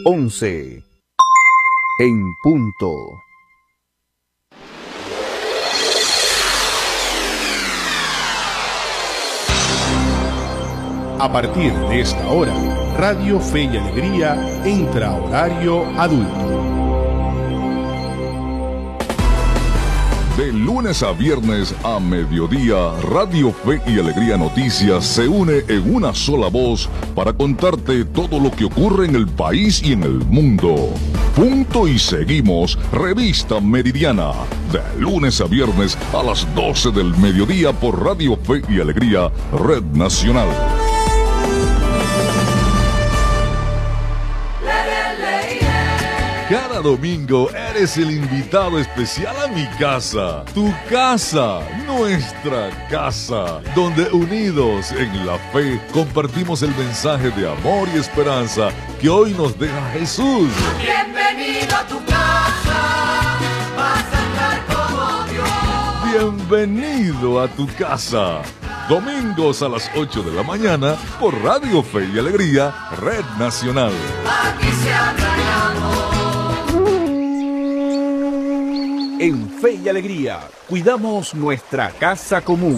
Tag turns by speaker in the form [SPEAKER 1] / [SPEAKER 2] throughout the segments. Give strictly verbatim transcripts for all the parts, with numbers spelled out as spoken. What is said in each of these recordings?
[SPEAKER 1] once en punto.
[SPEAKER 2] A partir de esta hora, Radio Fe y Alegría entra a horario adulto.
[SPEAKER 3] De lunes a viernes a mediodía, Radio Fe y Alegría Noticias se une en una sola voz para contarte todo lo que ocurre en el país y en el mundo. Punto y seguimos, Revista Meridiana, de lunes a viernes a las doce del mediodía por Radio Fe y Alegría, Red Nacional. Cada domingo eres el invitado especial a mi casa, tu casa, nuestra casa, donde unidos en la fe compartimos el mensaje de amor y esperanza que hoy nos deja Jesús.
[SPEAKER 4] Bienvenido a tu casa, vas a estar como Dios.
[SPEAKER 3] Bienvenido a tu casa. Domingos a las ocho de la mañana por Radio Fe y Alegría, Red Nacional.
[SPEAKER 4] Aquí se habla de amor.
[SPEAKER 1] En Fe y Alegría, cuidamos nuestra casa común.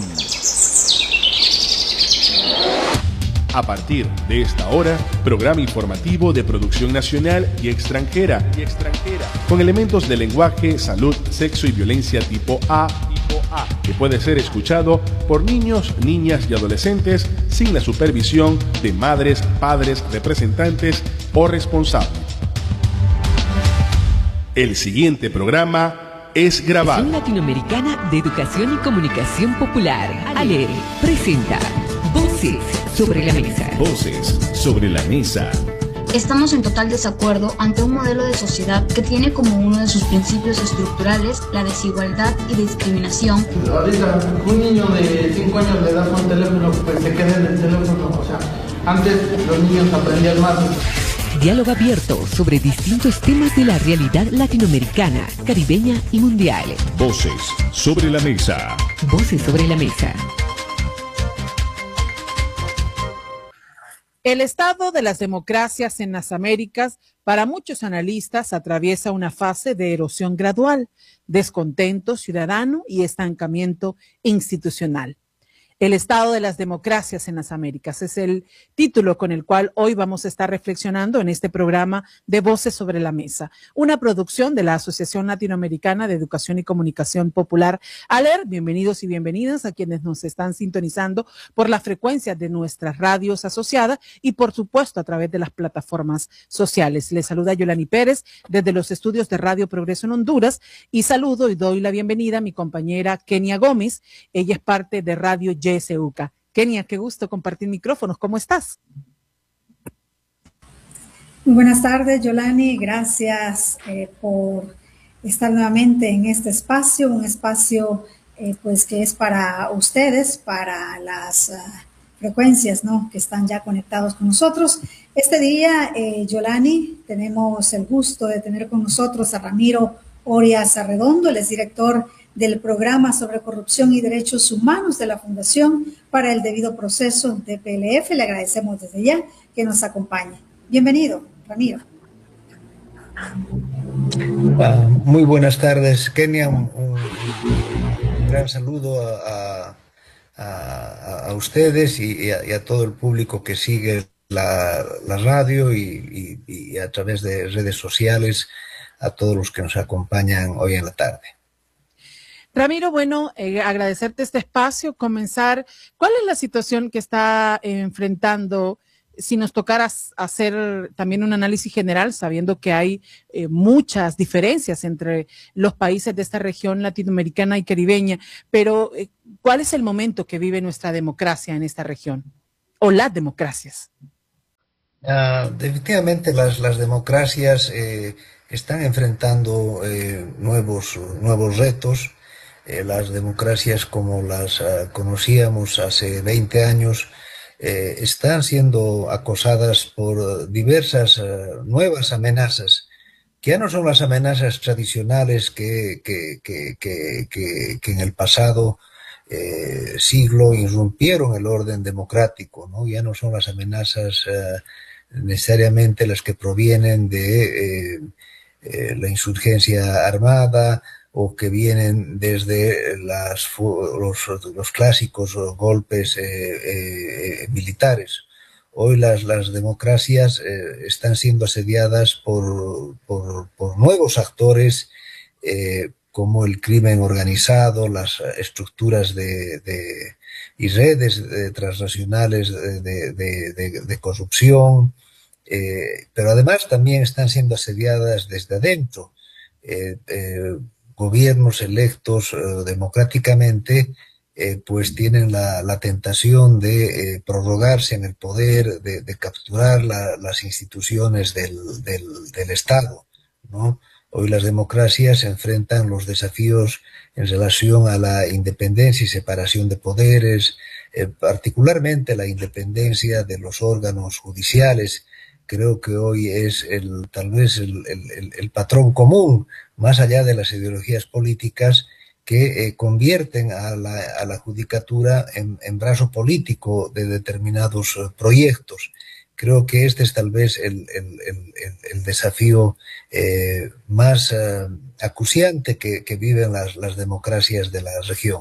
[SPEAKER 2] A partir de esta hora, programa informativo de producción nacional y extranjera, y extranjera, con elementos de lenguaje, salud, sexo y violencia tipo A, tipo A, que puede ser escuchado por niños, niñas y adolescentes sin la supervisión de madres, padres, representantes o responsables. El siguiente programa es grabado.
[SPEAKER 5] Asociación Latinoamericana de Educación y Comunicación Popular, ALER, presenta Voces sobre la Mesa.
[SPEAKER 2] Voces sobre la mesa.
[SPEAKER 6] Estamos en total desacuerdo ante un modelo de sociedad que tiene como uno de sus principios estructurales la desigualdad y discriminación.
[SPEAKER 7] Ahorita un niño de cinco años le das un teléfono, pues se queda en el teléfono. O sea, antes los niños aprendían más.
[SPEAKER 5] Diálogo abierto sobre distintos temas de la realidad latinoamericana, caribeña y mundial.
[SPEAKER 2] Voces sobre la mesa.
[SPEAKER 5] Voces sobre la mesa.
[SPEAKER 8] El estado de las democracias en las Américas, para muchos analistas, atraviesa una fase de erosión gradual, descontento ciudadano y estancamiento institucional. El estado de las democracias en las Américas es el título con el cual hoy vamos a estar reflexionando en este programa de Voces sobre la Mesa, una producción de la Asociación Latinoamericana de Educación y Comunicación Popular, ALER. Bienvenidos y bienvenidas a quienes nos están sintonizando por las frecuencias de nuestras radios asociadas y por supuesto a través de las plataformas sociales. Les saluda Yolani Pérez desde los estudios de Radio Progreso en Honduras y saludo y doy la bienvenida a mi compañera Kenia Gómez. Ella es parte de Radio Y S U C A. Kenia, qué gusto compartir micrófonos. ¿Cómo estás?
[SPEAKER 9] Muy buenas tardes, Yolani. Gracias eh, por estar nuevamente en este espacio, un espacio eh, pues que es para ustedes, para las uh, frecuencias, ¿no?, que están ya conectados con nosotros. Este día, eh, Yolani, tenemos el gusto de tener con nosotros a Ramiro Orias Arredondo, él es director del programa sobre corrupción y derechos humanos de la Fundación para el Debido Proceso de P L F. Le agradecemos desde ya que nos acompañe. Bienvenido, Ramiro.
[SPEAKER 10] Uh, muy buenas tardes, Kenia. Un, un, un gran saludo a, a, a, a ustedes y, y, a, y a todo el público que sigue la, la radio y, y, y a través de redes sociales, a todos los que nos acompañan hoy en la tarde.
[SPEAKER 8] Ramiro, bueno, eh, agradecerte este espacio, comenzar. ¿Cuál es la situación que está eh, enfrentando? Si nos tocara hacer también un análisis general, sabiendo que hay eh, muchas diferencias entre los países de esta región latinoamericana y caribeña, pero eh, ¿cuál es el momento que vive nuestra democracia en esta región? ¿O las democracias?
[SPEAKER 10] Uh, definitivamente las, las democracias eh, están enfrentando eh, nuevos, nuevos retos. Eh, las democracias como las uh, conocíamos hace veinte años eh, están siendo acosadas por diversas uh, nuevas amenazas, que ya no son las amenazas tradicionales que, que, que, que, que, que en el pasado eh, siglo irrumpieron el orden democrático, ¿no? Ya no son las amenazas uh, necesariamente las que provienen de eh, eh, la insurgencia armada o que vienen desde las, los, los clásicos golpes eh, eh, militares. Hoy las, las democracias eh, están siendo asediadas por, por, por nuevos actores eh, como el crimen organizado, las estructuras de, de, y redes de, transnacionales de, de, de, de corrupción, eh, pero además también están siendo asediadas desde adentro. Eh, eh, gobiernos electos eh, democráticamente Eh, pues tienen la, la tentación de eh, prorrogarse en el poder, de, de capturar la, las instituciones del, del, del Estado, ¿no? Hoy las democracias enfrentan los desafíos en relación a la independencia y separación de poderes, eh, particularmente la independencia de los órganos judiciales. Creo que hoy es el, tal vez el, el, el patrón común, más allá de las ideologías políticas, que eh, convierten a la, a la judicatura en, en brazo político de determinados uh, proyectos. Creo que este es tal vez el, el, el, el desafío eh, más uh, acuciante que, que viven las, las democracias de la región.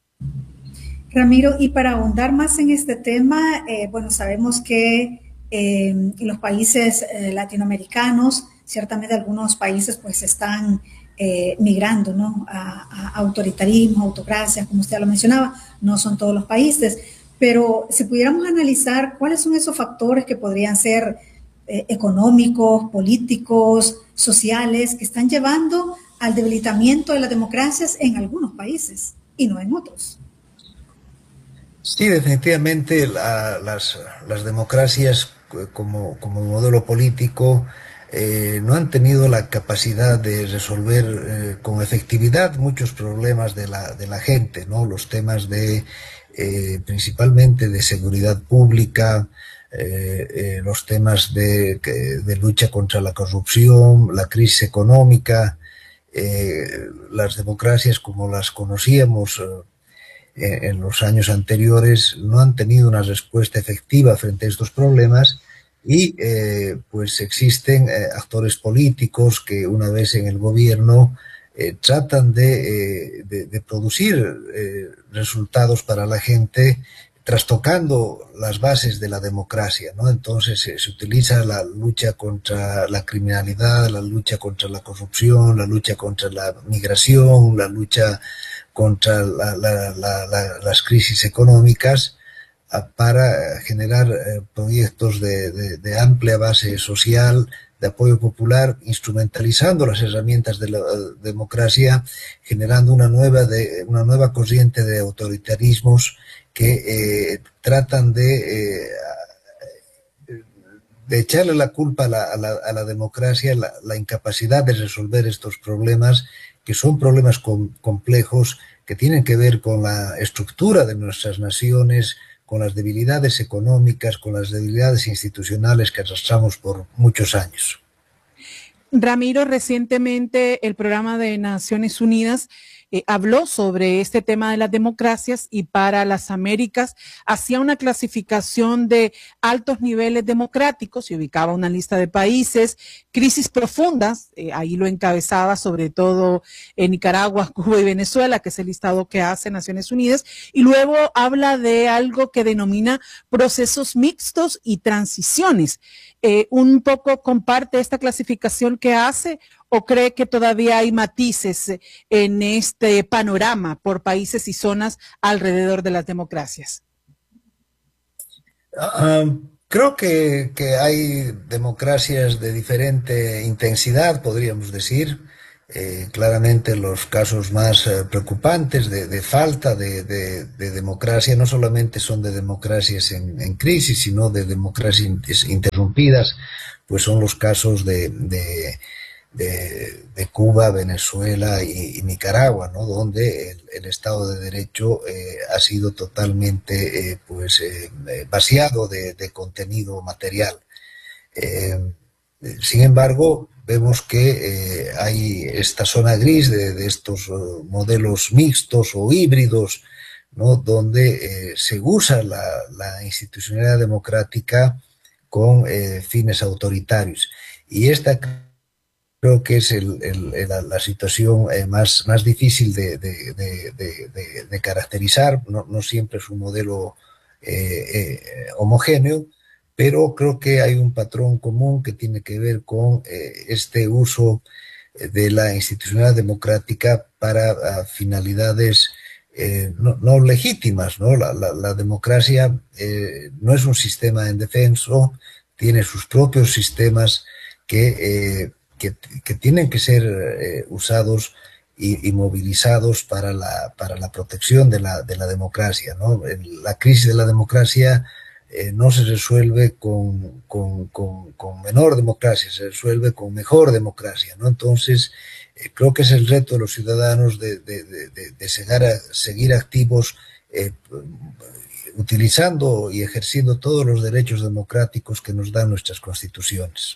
[SPEAKER 9] Ramiro, y para ahondar más en este tema, eh, bueno, sabemos que eh, en los países eh, latinoamericanos, ciertamente algunos países pues están Eh, migrando, ¿no? a, a autoritarismo, autocracia, como usted lo mencionaba, no son todos los países, pero si pudiéramos analizar cuáles son esos factores que podrían ser eh, económicos, políticos, sociales, que están llevando al debilitamiento de las democracias en algunos países y no en otros.
[SPEAKER 10] Sí, definitivamente la, las, las democracias como, como modelo político Eh, no han tenido la capacidad de resolver eh, con efectividad muchos problemas de la, de la gente, ¿no? Los temas de, eh, principalmente de seguridad pública, eh, eh, los temas de, de lucha contra la corrupción, la crisis económica, eh, las democracias como las conocíamos eh, en los años anteriores no han tenido una respuesta efectiva frente a estos problemas. Y eh, pues existen eh, actores políticos que una vez en el gobierno eh, tratan de, eh, de, de producir eh, resultados para la gente trastocando las bases de la democracia, ¿no? Entonces eh, se utiliza la lucha contra la criminalidad, la lucha contra la corrupción, la lucha contra la migración, la lucha contra la, la, la, la, las crisis económicas, para generar eh, proyectos de, de, de amplia base social, de apoyo popular, instrumentalizando las herramientas de la democracia, generando una nueva, de, una nueva corriente de autoritarismos que eh, tratan de, eh, de echarle la culpa a la, a la, a la democracia, la, la incapacidad de resolver estos problemas, que son problemas com, complejos, que tienen que ver con la estructura de nuestras naciones, con las debilidades económicas, con las debilidades institucionales que arrastramos por muchos años.
[SPEAKER 8] Ramiro, recientemente el programa de Naciones Unidas eh, habló sobre este tema de las democracias y para las Américas hacía una clasificación de altos niveles democráticos y ubicaba una lista de países, crisis profundas, eh, ahí lo encabezaba sobre todo en Nicaragua, Cuba y Venezuela, que es el listado que hace Naciones Unidas, y luego habla de algo que denomina procesos mixtos y transiciones. Eh, ¿Un poco comparte esta clasificación que hace o cree que todavía hay matices en este panorama por países y zonas alrededor de las democracias?
[SPEAKER 10] Uh, creo que, que hay democracias de diferente intensidad, podríamos decir. Eh, claramente los casos más eh, preocupantes de, de falta de, de, de democracia no solamente son de democracias en, en crisis, sino de democracias interrumpidas, pues son los casos de, de, de, de Cuba, Venezuela y, y Nicaragua, ¿no? Donde el, el Estado de Derecho eh, ha sido totalmente eh, pues, eh, vaciado de, de contenido material. Eh, sin embargo, vemos que eh, hay esta zona gris de, de estos uh, modelos mixtos o híbridos, ¿no? Donde eh, se usa la, la institucionalidad democrática con eh, fines autoritarios. Y esta creo que es el, el, el, la situación eh, más, más difícil de, de, de, de, de caracterizar. No, no siempre es un modelo eh, eh, homogéneo, pero creo que hay un patrón común que tiene que ver con eh, este uso de la institucionalidad democrática para uh, finalidades eh, no, no legítimas, ¿no? La, la, la democracia eh, no es un sistema indefenso, tiene sus propios sistemas que, eh, que, que tienen que ser eh, usados y, y movilizados para la, para la protección de la, de la democracia, ¿no? La crisis de la democracia Eh, no se resuelve con, con, con, con menor democracia, se resuelve con mejor democracia, ¿no? Entonces, eh, creo que es el reto de los ciudadanos de, de, de, de seguir, a, seguir activos, eh, utilizando y ejerciendo todos los derechos democráticos que nos dan nuestras constituciones.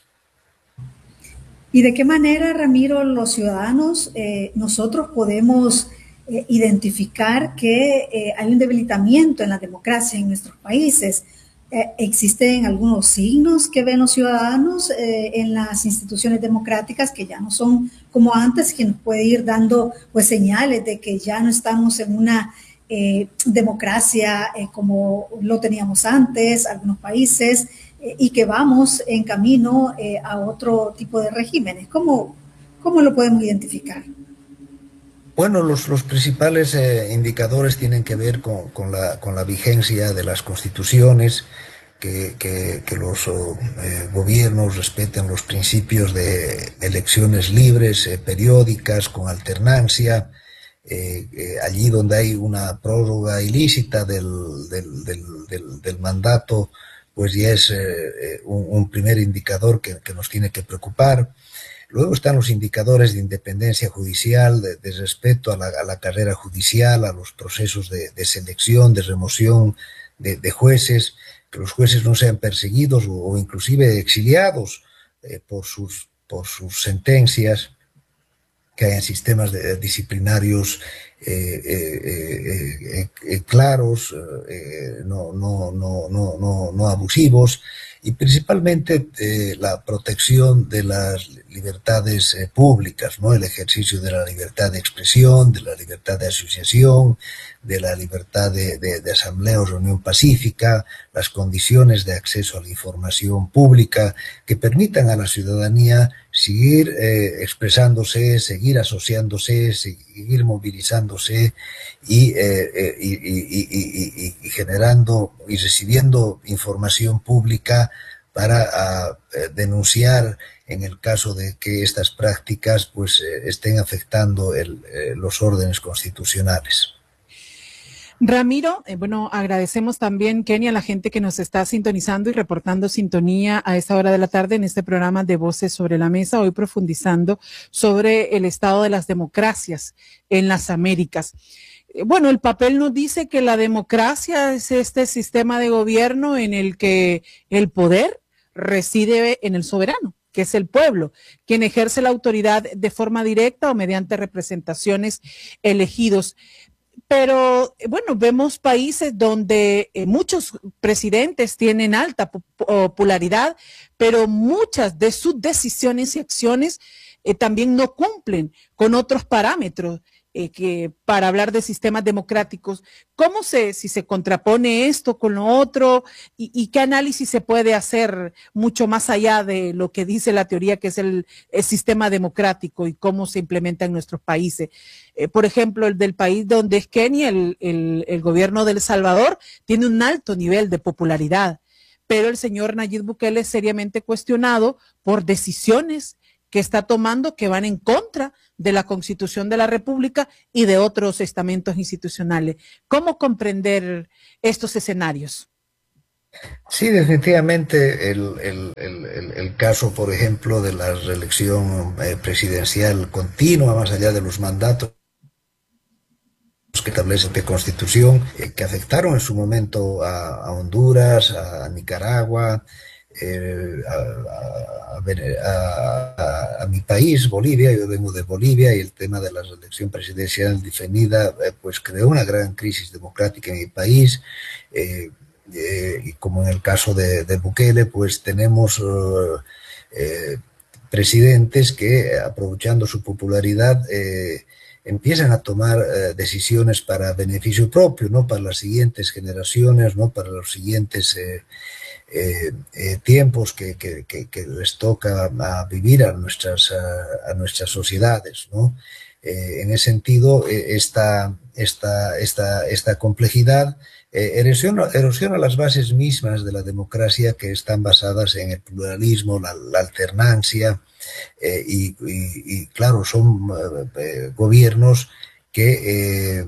[SPEAKER 9] ¿Y de qué manera, Ramiro, los ciudadanos, eh, nosotros podemos eh, identificar que eh, hay un debilitamiento en la democracia en nuestros países? Eh, ¿Existen algunos signos que ven los ciudadanos eh, en las instituciones democráticas que ya no son como antes, que nos puede ir dando pues señales de que ya no estamos en una eh, democracia eh, como lo teníamos antes, algunos países, eh, y que vamos en camino eh, a otro tipo de regímenes? ¿Cómo, cómo lo podemos identificar?
[SPEAKER 10] Bueno, los, los principales eh, indicadores tienen que ver con, con, la, con la vigencia de las constituciones, que, que, que los eh, gobiernos respeten los principios de elecciones libres, eh, periódicas, con alternancia, eh, eh, allí donde hay una prórroga ilícita del, del, del, del, del mandato, pues ya es eh, un, un primer indicador que, que nos tiene que preocupar. Luego están los indicadores de independencia judicial, de, de respeto a la, a la carrera judicial, a los procesos de, de selección, de remoción de, de jueces, que los jueces no sean perseguidos o, o inclusive exiliados eh, por, sus, por sus sentencias, que hayan sistemas de, disciplinarios eh, eh, eh, eh, claros, eh, no, no, no, no, no, no abusivos, y principalmente eh, la protección de las libertades eh, públicas, ¿no? El ejercicio de la libertad de expresión, de la libertad de asociación, de la libertad de, de, de asamblea o reunión pacífica, las condiciones de acceso a la información pública que permitan a la ciudadanía seguir eh, expresándose, seguir asociándose, seguir movilizándose y, eh, eh, y, y, y, y, y generando y recibiendo información pública para a, eh, denunciar en el caso de que estas prácticas pues eh, estén afectando el, eh, los órdenes constitucionales.
[SPEAKER 8] Ramiro, eh, bueno, agradecemos también, Kenny, a la gente que nos está sintonizando y reportando sintonía a esta hora de la tarde en este programa de Voces sobre la Mesa, hoy profundizando sobre el estado de las democracias en las Américas. Eh, bueno, el papel nos dice que la democracia es este sistema de gobierno en el que el poder reside en el soberano, que es el pueblo, quien ejerce la autoridad de forma directa o mediante representaciones elegidos. Pero, bueno, vemos países donde eh, muchos presidentes tienen alta popularidad, pero muchas de sus decisiones y acciones eh, también no cumplen con otros parámetros eh, que para hablar de sistemas democráticos. ¿Cómo se, si se contrapone esto con lo otro y, y qué análisis se puede hacer mucho más allá de lo que dice la teoría que es el, el sistema democrático y cómo se implementa en nuestros países? Eh, por ejemplo, el del país donde es Kenia, el, el, el gobierno de El Salvador tiene un alto nivel de popularidad, pero el señor Nayib Bukele es seriamente cuestionado por decisiones que está tomando que van en contra de la Constitución de la República y de otros estamentos institucionales. ¿Cómo comprender estos escenarios?
[SPEAKER 10] Sí, definitivamente el, el, el, el caso, por ejemplo, de la reelección eh, presidencial continua, más allá de los mandatos que establece la Constitución, eh, que afectaron en su momento a, a Honduras, a Nicaragua, Eh, a, a, a, a, a mi país, Bolivia. Yo vengo de Bolivia y el tema de la reelección presidencial definida eh, pues creó una gran crisis democrática en mi país. Eh, eh, y como en el caso de, de Bukele, pues tenemos uh, eh, presidentes que, aprovechando su popularidad, eh, empiezan a tomar eh, decisiones para beneficio propio, ¿no? Para las siguientes generaciones, ¿no? Para los siguientes eh, eh, eh, tiempos que, que, que, que les toca a vivir a nuestras, a, a nuestras sociedades, ¿no? Eh, en ese sentido, eh, esta, esta, esta, esta complejidad eh, erosiona, erosiona las bases mismas de la democracia, que están basadas en el pluralismo, la, la alternancia, eh, y, y, y claro, son eh, gobiernos que eh,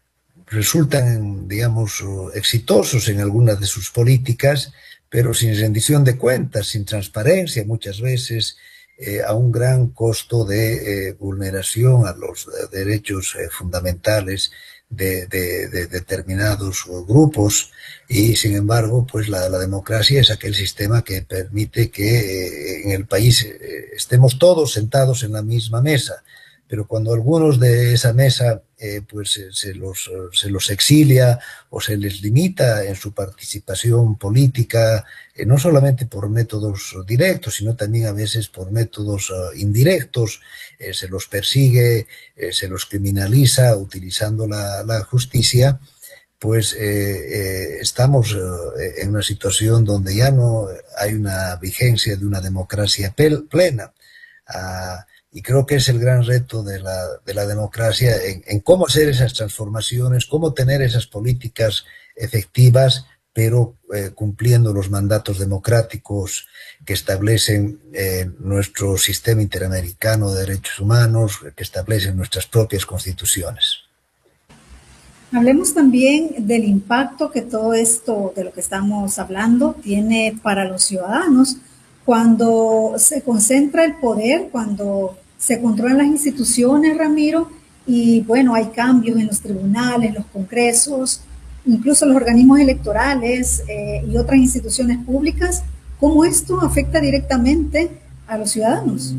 [SPEAKER 10] resultan, digamos, exitosos en algunas de sus políticas, pero sin rendición de cuentas, sin transparencia muchas veces, eh, a un gran costo de eh, vulneración a los eh, derechos eh, fundamentales de, de, de determinados grupos. Y sin embargo, pues la, la democracia es aquel sistema que permite que eh, en el país eh, estemos todos sentados en la misma mesa. Pero cuando algunos de esa mesa eh, pues se, se, los, se los exilia o se les limita en su participación política, eh, no solamente por métodos directos, sino también a veces por métodos uh, indirectos, eh, se los persigue, eh, se los criminaliza utilizando la, la justicia, pues eh, eh, estamos eh, en una situación donde ya no hay una vigencia de una democracia plena. Uh, Y creo que es el gran reto de la, de la democracia en, en cómo hacer esas transformaciones, cómo tener esas políticas efectivas, pero eh, cumpliendo los mandatos democráticos que establecen eh, nuestro sistema interamericano de derechos humanos, que establecen nuestras propias constituciones.
[SPEAKER 9] Hablemos también del impacto que todo esto de lo que estamos hablando tiene para los ciudadanos. Cuando se concentra el poder, cuando se controlan las instituciones, Ramiro, y bueno, hay cambios en los tribunales, los congresos, incluso los organismos electorales eh, y otras instituciones públicas, ¿cómo esto afecta directamente a los ciudadanos?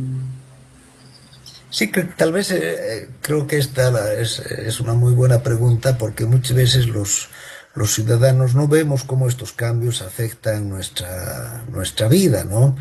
[SPEAKER 10] Sí, que tal vez eh, creo que esta es, es una muy buena pregunta, porque muchas veces los... los ciudadanos no vemos cómo estos cambios afectan nuestra, nuestra vida, ¿no?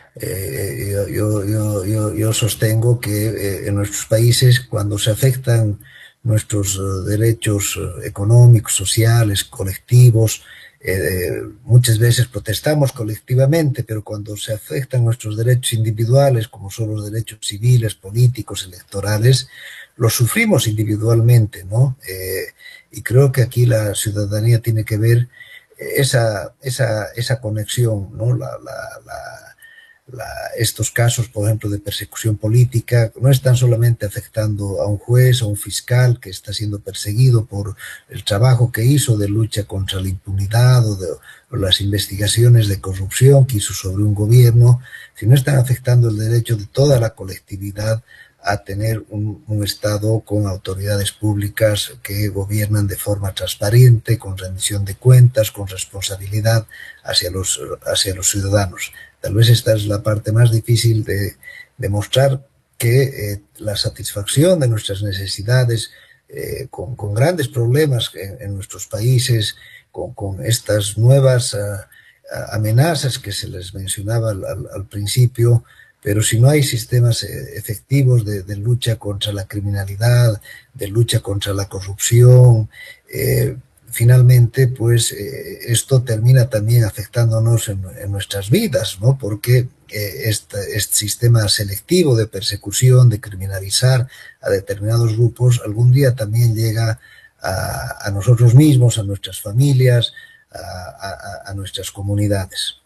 [SPEAKER 10] Eh, yo, yo, yo, yo, yo sostengo que eh, en nuestros países, cuando se afectan nuestros uh, derechos uh, económicos, sociales, colectivos, eh, muchas veces protestamos colectivamente, pero cuando se afectan nuestros derechos individuales, como son los derechos civiles, políticos, electorales, los sufrimos individualmente, ¿no? Eh, Y creo que aquí la ciudadanía tiene que ver esa, esa, esa conexión, ¿no? La, la, la, la, estos casos, por ejemplo, de persecución política, no están solamente afectando a un juez o un fiscal que está siendo perseguido por el trabajo que hizo de lucha contra la impunidad o, de, o las investigaciones de corrupción que hizo sobre un gobierno, sino están afectando el derecho de toda la colectividad a tener un, un Estado con autoridades públicas que gobiernan de forma transparente, con rendición de cuentas, con responsabilidad hacia los, hacia los ciudadanos. Tal vez esta es la parte más difícil de demostrar que eh, la satisfacción de nuestras necesidades, eh, con, con grandes problemas en, en nuestros países, con, con estas nuevas uh, amenazas que se les mencionaba al, al, al principio, pero si no hay sistemas efectivos de, de lucha contra la criminalidad, de lucha contra la corrupción, eh, finalmente, pues eh, esto termina también afectándonos en, en nuestras vidas, ¿no? Porque eh, este, este sistema selectivo de persecución, de criminalizar a determinados grupos, algún día también llega a, a nosotros mismos, a nuestras familias, a, a, a nuestras comunidades.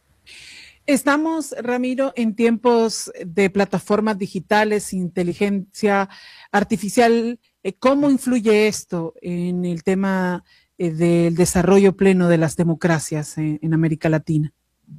[SPEAKER 8] Estamos, Ramiro, en tiempos de plataformas digitales, inteligencia artificial. ¿Cómo influye esto en el tema del desarrollo pleno de las democracias en, en América Latina?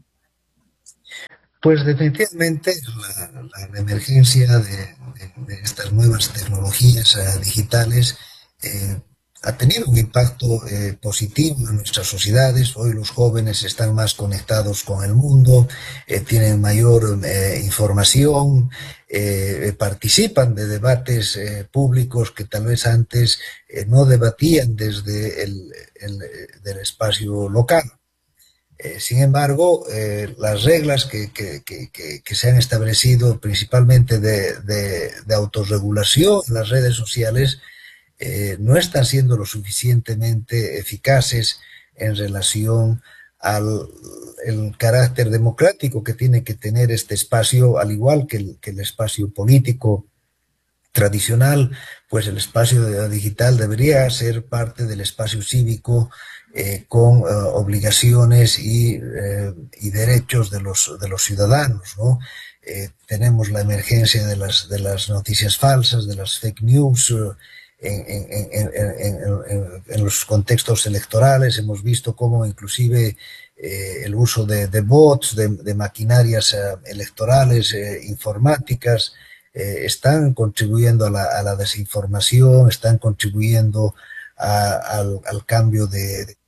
[SPEAKER 10] Pues definitivamente la, la emergencia de, de, de estas nuevas tecnologías uh, digitales eh, ha tenido un impacto eh, positivo en nuestras sociedades. Hoy los jóvenes están más conectados con el mundo, eh, tienen mayor eh, información, eh, participan de debates eh, públicos que tal vez antes eh, no debatían desde el, el del espacio local. Eh, sin embargo, eh, las reglas que, que, que, que se han establecido principalmente de, de, de autorregulación en las redes sociales Eh, no están siendo lo suficientemente eficaces en relación al el carácter democrático que tiene que tener este espacio, al igual que el, que el espacio político tradicional. Pues el espacio digital debería ser parte del espacio cívico eh, con uh, obligaciones y, eh, y derechos de los, de los ciudadanos, ¿no? Eh, tenemos la emergencia de las, de las noticias falsas, de las fake news, uh, En, en, en, en, en, en los contextos electorales. Hemos visto cómo inclusive eh, el uso de, de bots, de, de maquinarias eh, electorales, eh, informáticas, eh, están contribuyendo a la, a la desinformación, están contribuyendo a, al, al cambio de, de...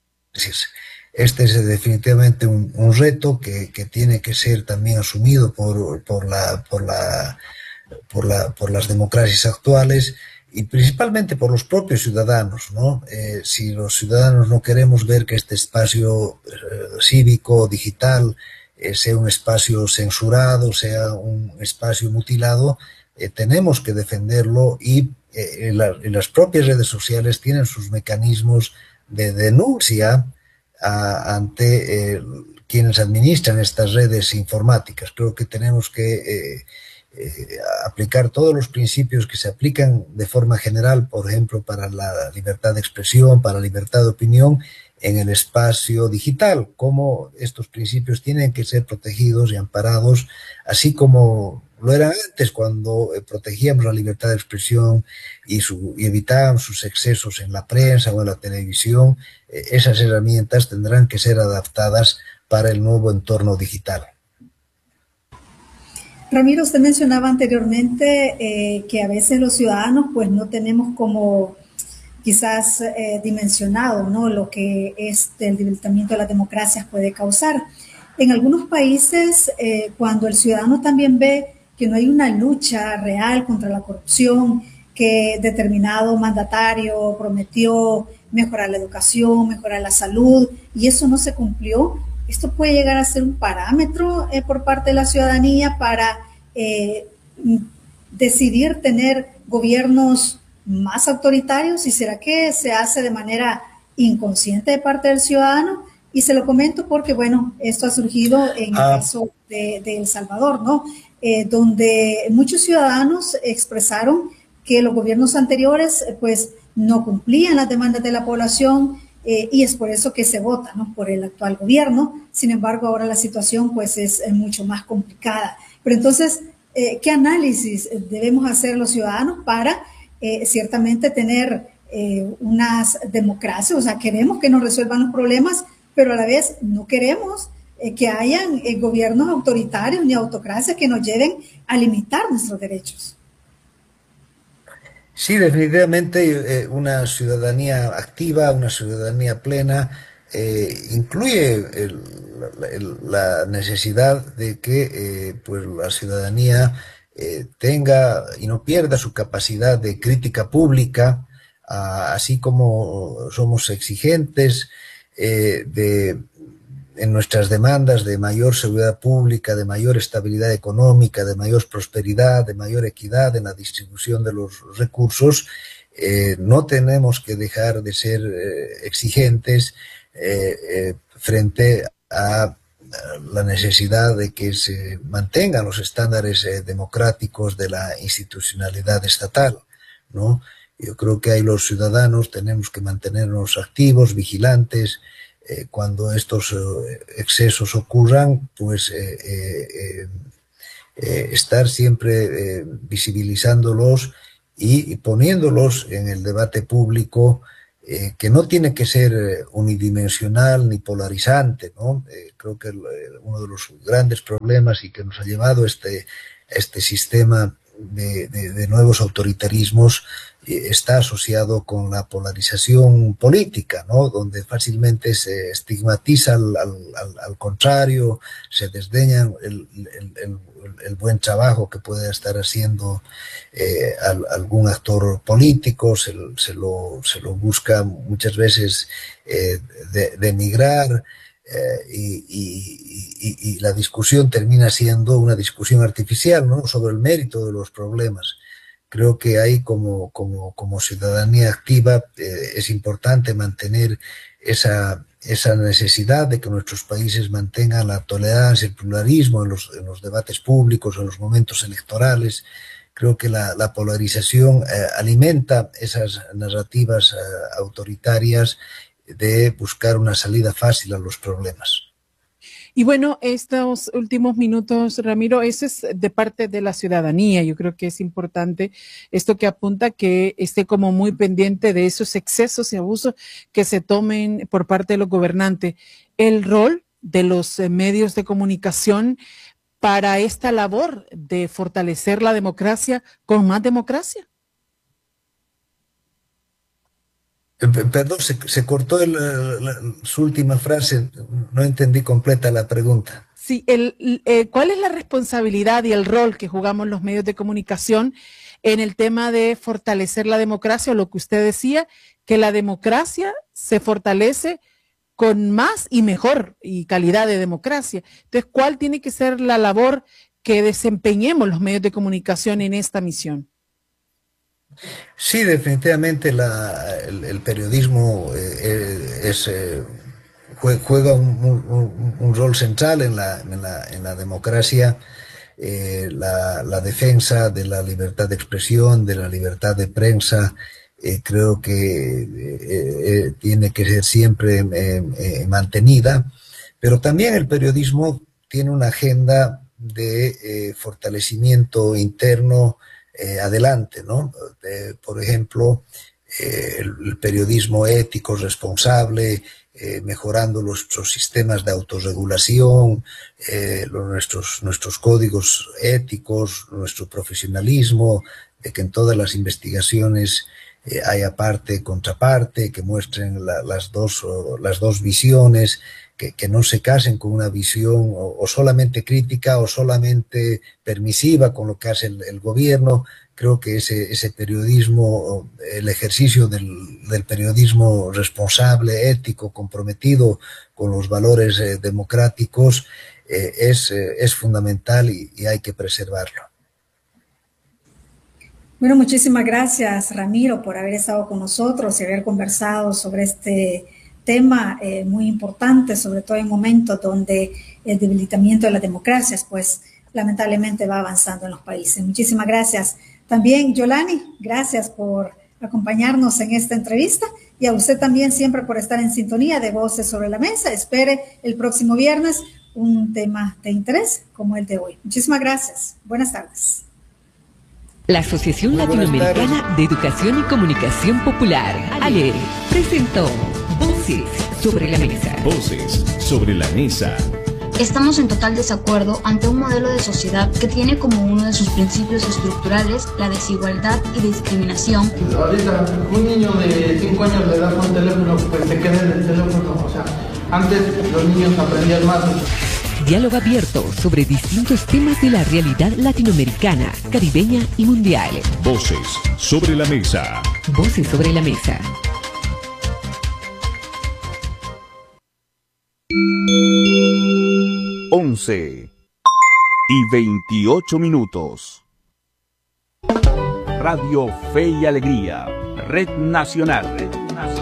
[SPEAKER 10] Este es definitivamente un, un reto que, que tiene que ser también asumido por, por, la, por, la, por, la, por las democracias actuales, y principalmente por los propios ciudadanos, ¿no? Eh, si los ciudadanos no queremos ver que este espacio eh, cívico, digital, eh, sea un espacio censurado, sea un espacio mutilado, eh, tenemos que defenderlo, y, eh, la, y las propias redes sociales tienen sus mecanismos de denuncia a, ante eh, quienes administran estas redes informáticas. Creo que tenemos que eh, Eh, aplicar todos los principios que se aplican de forma general, por ejemplo, para la libertad de expresión, para la libertad de opinión en el espacio digital, cómo estos principios tienen que ser protegidos y amparados, así como lo eran antes, cuando eh, protegíamos la libertad de expresión y, su, y evitábamos sus excesos en la prensa o en la televisión. Eh, esas herramientas tendrán que ser adaptadas para el nuevo entorno digital.
[SPEAKER 9] Ramiro, usted mencionaba anteriormente eh, que a veces los ciudadanos pues no tenemos como quizás eh, dimensionado, ¿no?, lo que este, el debilitamiento de las democracias puede causar. En algunos países, eh, cuando el ciudadano también ve que no hay una lucha real contra la corrupción, que determinado mandatario prometió mejorar la educación, mejorar la salud, y eso no se cumplió, esto puede llegar a ser un parámetro eh, por parte de la ciudadanía para eh, decidir tener gobiernos más autoritarios, y será que se hace de manera inconsciente de parte del ciudadano. Y se lo comento porque, bueno, esto ha surgido en el ah. caso de, de El Salvador, ¿no? Eh, donde muchos ciudadanos expresaron que los gobiernos anteriores pues no cumplían las demandas de la población, Eh, y es por eso que se vota, ¿no?, por el actual gobierno. Sin embargo, ahora la situación pues es, es mucho más complicada. Pero entonces, eh, ¿qué análisis debemos hacer los ciudadanos para eh, ciertamente tener eh, unas democracias? O sea, queremos que nos resuelvan los problemas, pero a la vez no queremos eh, que hayan eh, gobiernos autoritarios ni autocracias que nos lleven a limitar nuestros derechos.
[SPEAKER 10] Sí, definitivamente eh, una ciudadanía activa, una ciudadanía plena, eh, incluye el, el, la necesidad de que eh, pues la ciudadanía eh, tenga y no pierda su capacidad de crítica pública, a, así como somos exigentes eh, de en nuestras demandas de mayor seguridad pública, de mayor estabilidad económica, de mayor prosperidad, de mayor equidad en la distribución de los recursos. Eh, no tenemos que dejar de ser eh, exigentes eh, eh, frente a la necesidad de que se mantengan los estándares eh, democráticos de la institucionalidad estatal, ¿no? Yo creo que ahí los ciudadanos tenemos que mantenernos activos, vigilantes. Eh, cuando estos eh, excesos ocurran, pues eh, eh, eh, estar siempre eh, visibilizándolos y, y poniéndolos en el debate público, eh, que no tiene que ser eh, unidimensional ni polarizante, ¿no? Eh, creo que el, eh, uno de los grandes problemas y que nos ha llevado este, este sistema de, de, de nuevos autoritarismos eh, está asociado con la polarización política, ¿no? Donde fácilmente se estigmatiza al, al, al, al contrario, se desdeña el, el, el, el buen trabajo que puede estar haciendo eh, al, algún actor político, se, se, lo, se lo busca muchas veces eh, de, denigrar. Eh, y, y, y, y la discusión termina siendo una discusión artificial, ¿no? Sobre el mérito de los problemas. Creo que ahí como, como, como ciudadanía activa eh, es importante mantener esa, esa necesidad de que nuestros países mantengan la tolerancia, el pluralismo en los, en los debates públicos, en los momentos electorales. Creo que la, la polarización eh, alimenta esas narrativas eh, autoritarias de buscar una salida fácil a los problemas.
[SPEAKER 8] Y bueno, estos últimos minutos, Ramiro, eso es de parte de la ciudadanía. Yo creo que es importante esto que apunta que esté como muy pendiente de esos excesos y abusos que se tomen por parte de los gobernantes. El rol de los medios de comunicación para esta labor de fortalecer la democracia con más democracia.
[SPEAKER 10] Perdón, se, se cortó el, la, su última frase, no entendí completa la pregunta.
[SPEAKER 8] Sí, el, eh, ¿cuál es la responsabilidad y el rol que jugamos los medios de comunicación en el tema de fortalecer la democracia, o lo que usted decía, que la democracia se fortalece con más y mejor y calidad de democracia? Entonces, ¿cuál tiene que ser la labor que desempeñemos los medios de comunicación en esta misión?
[SPEAKER 10] Sí, definitivamente la, el, el periodismo eh, es, eh, juega un, un, un rol central en la, en la, en la democracia, eh, la, la defensa de la libertad de expresión, de la libertad de prensa, eh, creo que eh, eh, tiene que ser siempre eh, eh, mantenida, pero también el periodismo tiene una agenda de eh, fortalecimiento interno Eh, adelante, ¿no? Eh, por ejemplo, eh, el, el periodismo ético, responsable, eh, mejorando nuestros sistemas de autorregulación, eh, los, nuestros, nuestros códigos éticos, nuestro profesionalismo, de que en todas las investigaciones eh, haya parte, contraparte, que muestren la, las, dos, o, las dos visiones, Que, que no se casen con una visión o, o solamente crítica o solamente permisiva con lo que hace el, el gobierno. Creo que ese, ese periodismo, el ejercicio del, del periodismo responsable, ético, comprometido con los valores eh, democráticos eh, es, eh, es fundamental y, y hay que preservarlo.
[SPEAKER 9] Bueno, muchísimas gracias, Ramiro, por haber estado con nosotros y haber conversado sobre este tema eh, muy importante, sobre todo en momentos donde el debilitamiento de las democracias, pues lamentablemente va avanzando en los países. Muchísimas gracias. También, Yolani, gracias por acompañarnos en esta entrevista y a usted también siempre por estar en sintonía de Voces sobre la Mesa. Espere el próximo viernes un tema de interés como el de hoy. Muchísimas gracias. Buenas tardes.
[SPEAKER 5] La Asociación Latinoamericana de Educación y Comunicación Popular, ALER, presentó Voces sobre la Mesa.
[SPEAKER 2] Voces sobre la Mesa.
[SPEAKER 6] Estamos en total desacuerdo ante un modelo de sociedad que tiene como uno de sus principios estructurales la desigualdad y discriminación.
[SPEAKER 7] Ahorita un niño de cinco años le das un teléfono, pues se queda en el teléfono. O sea, antes los niños aprendían más.
[SPEAKER 5] Diálogo abierto sobre distintos temas de la realidad latinoamericana, caribeña y mundial.
[SPEAKER 2] Voces sobre la Mesa.
[SPEAKER 5] Voces sobre la Mesa.
[SPEAKER 1] once y veintiocho minutos. Radio Fe y Alegría, Red Nacional.